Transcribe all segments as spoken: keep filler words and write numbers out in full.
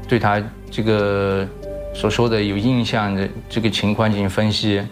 对他这个所说的有印象的这个情况进行分析。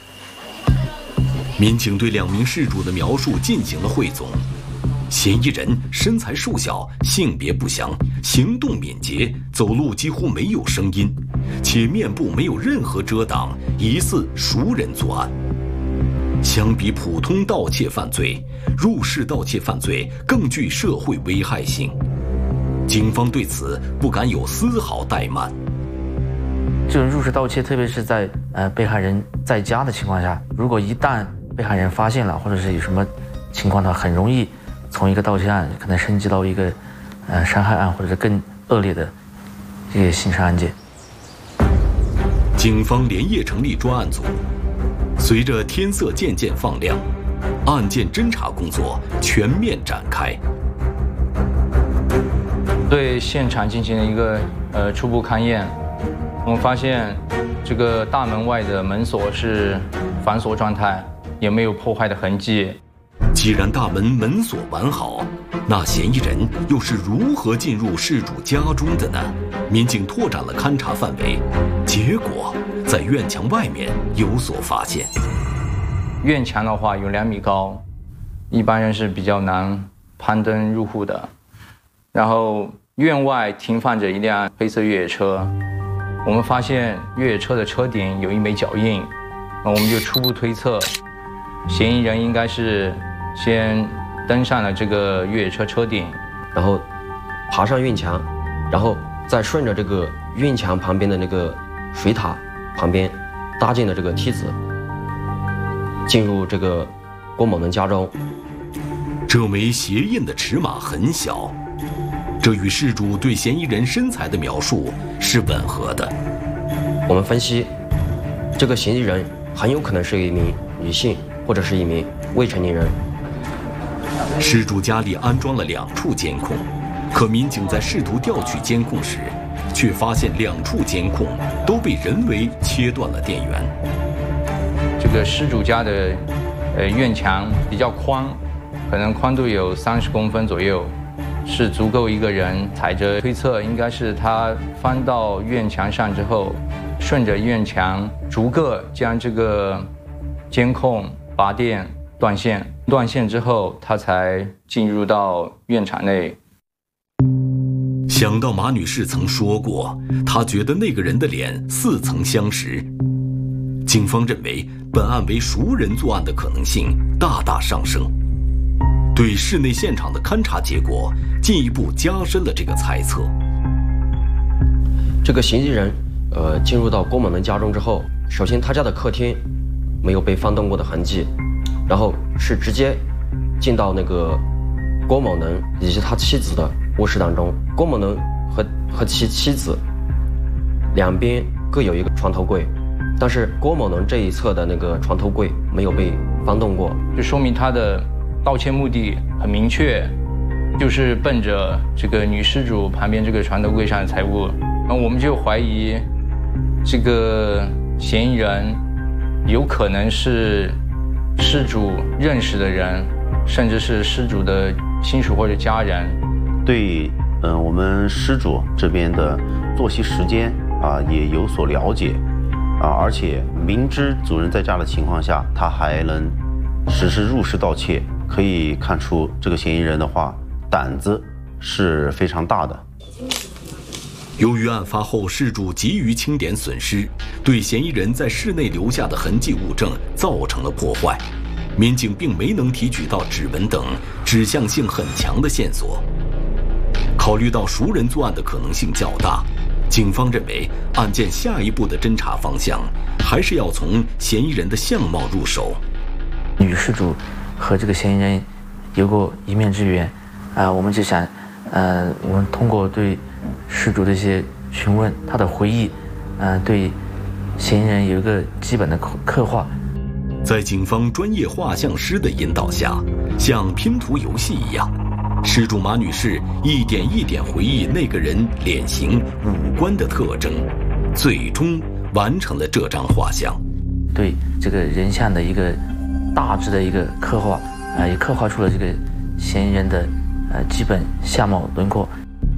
民警对两名事主的描述进行了汇总。嫌疑人身材瘦小，性别不详，行动敏捷，走路几乎没有声音，且面部没有任何遮挡，疑似熟人作案。相比普通盗窃犯罪，入室盗窃犯罪更具社会危害性。警方对此不敢有丝毫怠慢。 这种入室盗窃，特别是在呃被害人在家的情况下，如果一旦被害人发现了，或者是有什么情况的话，很容易从一个盗窃案可能升级到一个呃伤害案，或者是更恶劣的这个刑事案件。 警方连夜成立专案组，随着天色渐渐放亮，案件侦查工作全面展开。 对现场进行了一个呃初步勘验，我们发现这个大门外的门锁是反锁状态，也没有破坏的痕迹。 既然大门门锁完好，那嫌疑人又是如何进入事主家中的呢？民警拓展了勘查范围，结果在院墙外面有所发现。 院墙的话有两米高，一般人是比较难攀登入户的。然后院外停放着一辆黑色越野车，我们发现越野车的车顶有一枚脚印，我们就初步推测，嫌疑人应该是先登上了这个越野车车顶， 然后爬上院墙，然后再顺着这个院墙旁边的那个水塔旁边搭建的这个梯子，进入这个郭某能家中。 这枚鞋印的尺码很小，这与事主对嫌疑人身材的描述是吻合的。 我们分析，这个嫌疑人很有可能是一名女性或者是一名未成年人。 事主家里安装了两处监控，可民警在试图调取监控时，却发现两处监控都被人为切断了电源。 这个失主家的呃院墙比较宽，可能宽度有三十公分左右，是足够一个人踩着。推测应该是他翻到院墙上之后，顺着院墙逐个将这个监控拔电断线，断线之后他才进入到院场内。 想到马女士曾说过，她觉得那个人的脸似曾相识，警方认为本案为熟人作案的可能性大大上升。对室内现场的勘查结果进一步加深了这个猜测。 这个嫌疑人呃进入到郭某能家中之后，首先他家的客厅没有被翻动过的痕迹，然后是直接进到那个郭某能以及他妻子的卧室当中。郭某能和和其妻子两边各有一个床头柜，但是郭某能这一侧的那个床头柜没有被翻动过， 就说明他的盗窃目的很明确，就是奔着这个女失主旁边这个床头柜上的财物。那我们就怀疑这个嫌疑人有可能是失主认识的人，甚至是失主的亲属或者家人。 对，嗯、呃，我们失主这边的作息时间啊也有所了解啊，而且明知主人在家的情况下，他还能实施入室盗窃，可以看出这个嫌疑人的话胆子是非常大的。 由于案发后事主急于清点损失，对嫌疑人在室内留下的痕迹物证造成了破坏，民警并没能提取到指纹等指向性很强的线索。考虑到熟人作案的可能性较大，警方认为案件下一步的侦查方向还是要从嫌疑人的相貌入手。 女失主和这个嫌疑人有过一面之缘，啊、呃，我们就想，呃，我们通过对失主的一些询问，他的回忆，呃，对嫌疑人有一个基本的刻刻画。 在警方专业画像师的引导下，像拼图游戏一样，失主马女士一点一点回忆那个人脸型、五官的特征，最终完成了这张画像。 对这个人像的一个大致的一个刻画，呃，也刻画出了这个嫌疑人的呃基本相貌轮廓。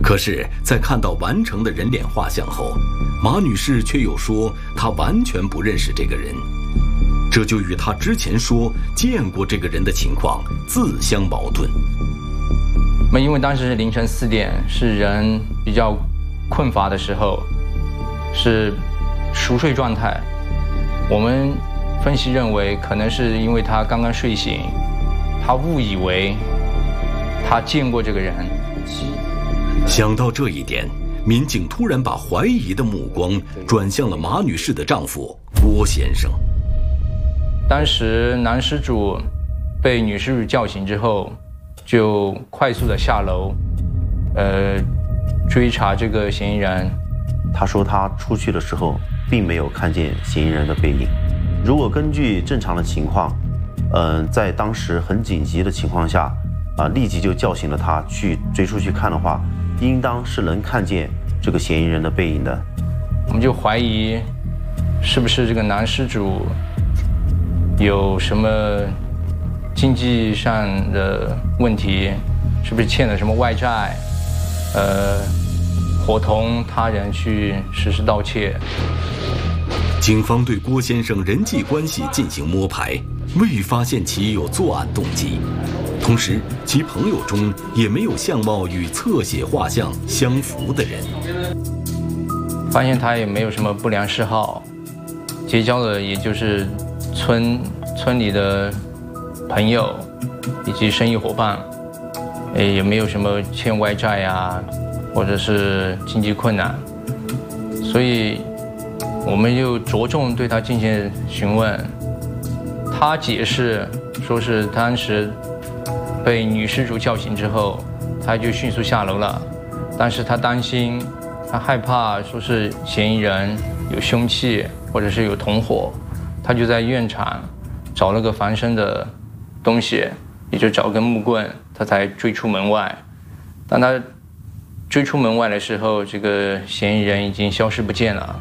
可是，在看到完成的人脸画像后，马女士却又说她完全不认识这个人，这就与她之前说见过这个人的情况自相矛盾。 那么因为当时是凌晨四点，是人比较困乏的时候，是熟睡状态，我们分析认为可能是因为他刚刚睡醒，他误以为他见过这个人。 想到这一点，民警突然把怀疑的目光转向了马女士的丈夫郭先生。 当时男失主被女失主叫醒之后，就快速的下楼，呃，追查这个嫌疑人。 他说他出去的时候并没有看见嫌疑人的背影。如果根据正常的情况，嗯、呃，在当时很紧急的情况下，啊、呃，立即就叫醒了他去追出去看的话，应当是能看见这个嫌疑人的背影的。 我们就怀疑，是不是这个男失主有什么经济上的问题，是不是欠了什么外债，呃，伙同他人去实施盗窃。 警方对郭先生人际关系进行摸排，未发现其有作案动机，同时其朋友中也没有相貌与侧写画像相符的人。 发现他也没有什么不良嗜好，结交的也就是村村里的朋友以及生意伙伴，也没有什么欠外债呀，或者是经济困难，所以我们就着重对他进行询问。他解释说是当时被女失主叫醒之后，他就迅速下楼了，但是他担心，他害怕说是嫌疑人有凶器或者是有同伙，他就在院场找了个防身的东西，也就找根木棍，他才追出门外。当他追出门外的时候，这个嫌疑人已经消失不见了。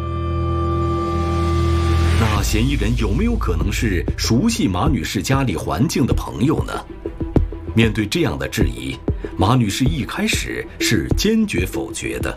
那嫌疑人有没有可能是熟悉马女士家里环境的朋友呢？面对这样的质疑，马女士一开始是坚决否决的。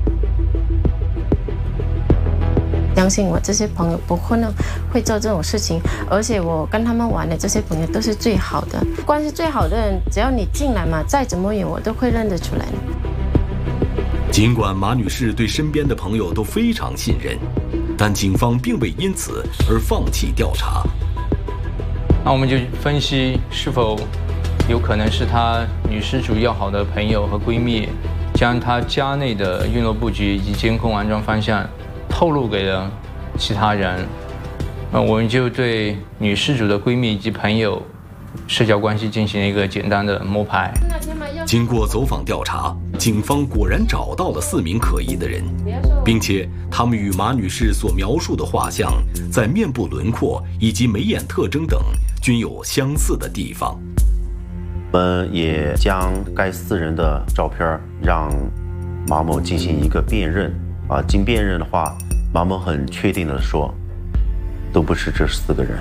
相信我，这些朋友不可能会做这种事情，而且我跟他们玩的这些朋友都是最好的，关系最好的人，只要你进来嘛，再怎么远我都会认得出来的。 尽管马女士对身边的朋友都非常信任，但警方并未因此而放弃调查。 那我们就分析是否有可能是她女失主要好的朋友和闺蜜，将她家内的运作布局以及监控安装方向透露给了其他人。那我们就对女失主的闺蜜以及朋友社交关系进行了一个简单的摸排。 经过走访调查，警方果然找到了四名可疑的人，并且他们与马女士所描述的画像在面部轮廓以及眉眼特征等均有相似的地方。 我们也将该四人的照片让马某进行一个辨认啊，经辨认的话，马某很确定的说，都不是这四个人。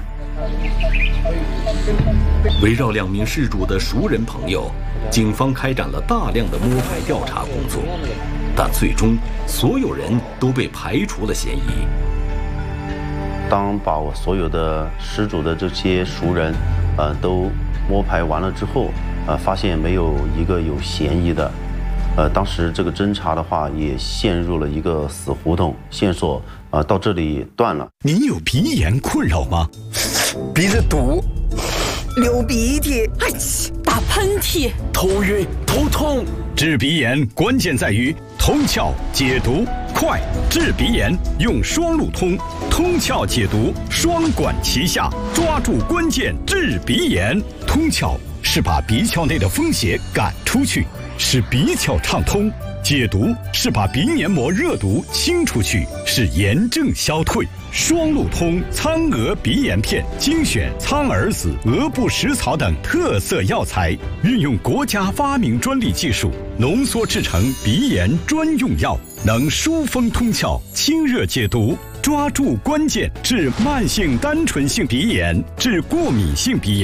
围绕两名失主的熟人朋友，警方开展了大量的摸排调查工作，但最终所有人都被排除了嫌疑。 当把我所有的失主的这些熟人，呃，都摸排完了之后，呃，发现没有一个有嫌疑的。呃，当时这个侦查的话也陷入了一个死胡同，线索呃到这里断了。 您有鼻炎困扰吗？鼻子堵、 流鼻涕、哎，打喷嚏、 头晕、头痛。治鼻炎关键在于通窍解毒快，治鼻炎用双路通，通窍解毒双管齐下，抓住关键治鼻炎。通窍是把鼻窍内的风邪赶出去，使鼻窍畅通；解毒是把鼻黏膜热毒清出去，使炎症消退。双路通苍蛾鼻炎片精选苍耳子、鹅不食草等特色药材，运用国家发明专利技术浓缩制成鼻炎专用药，能疏风通窍、清热解毒，抓住关键治慢性单纯性鼻炎、治过敏性鼻炎。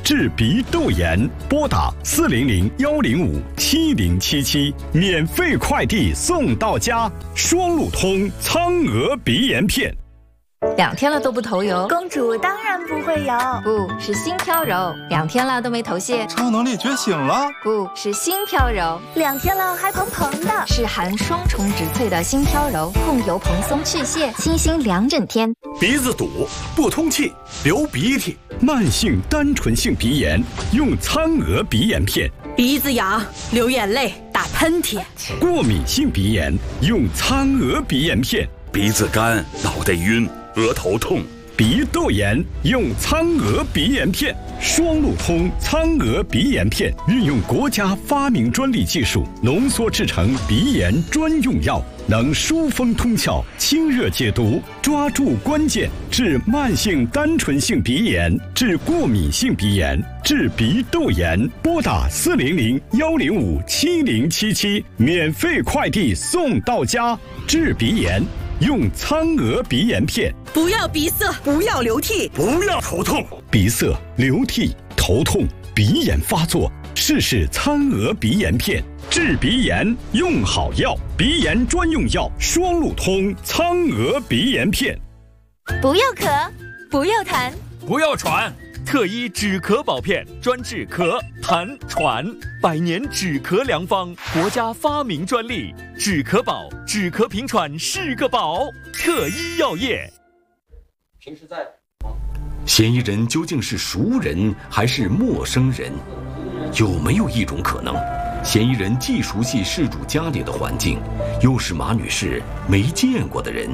治鼻窦炎，拨打四零零幺零五七零七七，免费快递送到家。双路通苍鹅鼻炎片。 两天了都不头油， 公主当然不会油， 不是心飘柔。两天了都没头屑， 超能力觉醒了， 不是心飘柔。 两天了还蓬蓬的， 是含双重植萃的心飘柔，控油蓬松去屑，清新两整天。 鼻子堵不通气，流鼻涕， 慢性单纯性鼻炎用苍鹅鼻炎片。 鼻子痒、流眼泪、打喷嚏， 过敏性鼻炎用苍鹅鼻炎片。 鼻子干、脑袋晕、额头痛， 鼻窦炎用苍鹅鼻炎片。双路通苍鹅鼻炎片运用国家发明专利技术，浓缩制成鼻炎专用药，能疏风通窍、清热解毒，抓住关键，治慢性单纯性鼻炎，治过敏性鼻炎，治鼻窦炎。拨打四零零幺零五七零七七，免费快递送到家。治鼻炎用苍鹅鼻炎片。 不要鼻塞，不要流涕， 不要头痛。 鼻塞、流涕、头痛、鼻炎发作，试试苍鹅鼻炎片。治鼻炎用好药，鼻炎专用药双路通苍鹅鼻炎片。 不要咳，不要痰， 不要喘。特医止咳宝片，专治咳、痰、喘，百年止咳良方，国家发明专利。止咳宝，止咳平喘是个宝。特医药业。 平时在， 嫌疑人究竟是熟人还是陌生人？有没有一种可能，嫌疑人既熟悉事主家里的环境，又是马女士没见过的人？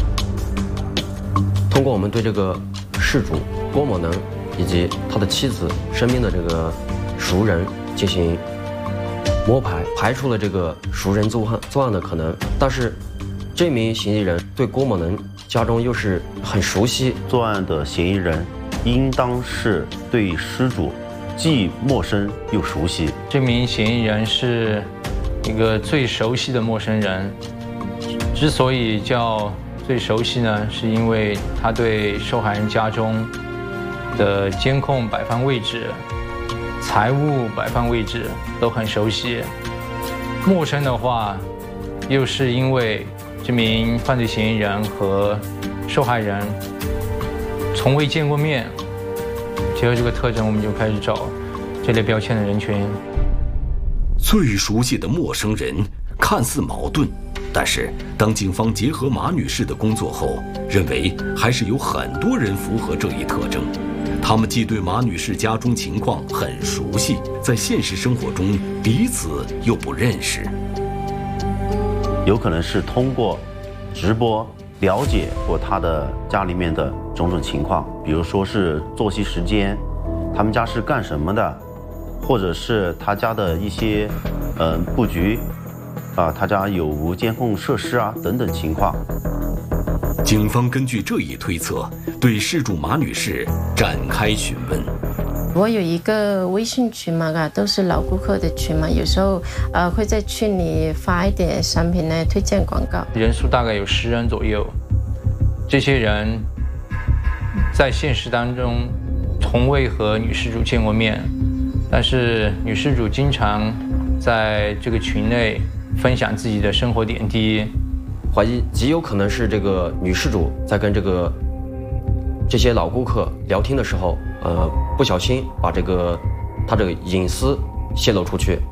通过我们对这个事主郭某能以及他的妻子身边的这个熟人进行摸排，排除了这个熟人作案作案的可能。但是这名嫌疑人对郭某能家中又是很熟悉， 作案的嫌疑人应当是对失主既陌生又熟悉。 这名嫌疑人是一个最熟悉的陌生人，之所以叫最熟悉呢，是因为他对受害人家中的监控摆放位置、财物摆放位置都很熟悉。陌生的话，又是因为这名犯罪嫌疑人和受害人从未见过面。结合这个特征，我们就开始找这类标签的人群。 最熟悉的陌生人看似矛盾，但是当警方结合马女士的工作后，认为还是有很多人符合这一特征。他们既对马女士家中情况很熟悉，在现实生活中彼此又不认识。 有可能是通过直播了解过他的家里面的种种情况，比如说是作息时间，他们家是干什么的，或者是他家的一些嗯、呃、布局啊，他家有无监控设施啊等等情况。 警方根据这一推测，对事主马女士展开询问。 我有一个微信群嘛，都是老顾客的群嘛，有时候呃会在群里发一点商品来推荐广告， 人数大概有十人左右。这些人在现实当中从未和女事主见过面，但是女事主经常在这个群内分享自己的生活点滴。 怀疑极有可能是这个女事主在跟这个这些老顾客聊天的时候，呃，不小心把这个她这个隐私泄露出去。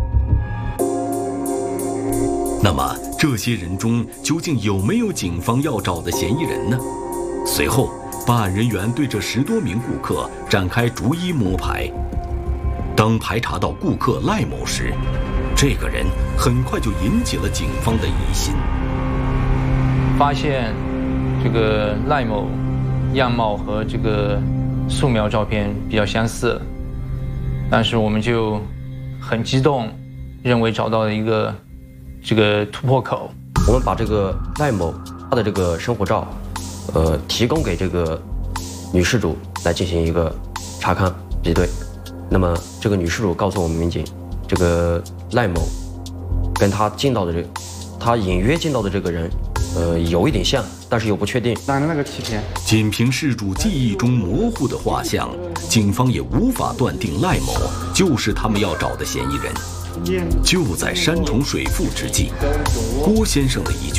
那么这些人中究竟有没有警方要找的嫌疑人呢？随后，办案人员对这十多名顾客展开逐一摸排。当排查到顾客赖某时，这个人很快就引起了警方的疑心。 发现这个赖某样貌和这个素描照片比较相似，但是我们就很激动，认为找到了一个这个突破口。 我们把这个赖某他的这个生活照，呃，提供给这个女事主来进行一个查看比对。那么这个女事主告诉我们民警，这个赖某跟他见到的这，他隐约见到的这个人， 呃，有一点像，但是又不确定。 拿的那个欺骗。 仅凭事主记忆中模糊的画像，警方也无法断定赖某就是他们要找的嫌疑人。就在山重水复之际，郭先生的一句